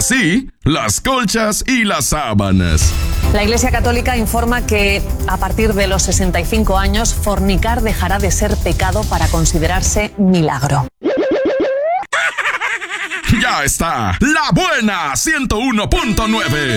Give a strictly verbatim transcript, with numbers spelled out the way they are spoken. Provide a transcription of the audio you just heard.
así las colchas y las sábanas. La Iglesia Católica informa que a partir de los sesenta y cinco años, fornicar dejará de ser pecado para considerarse milagro. Ya está, La Buena ciento uno punto nueve.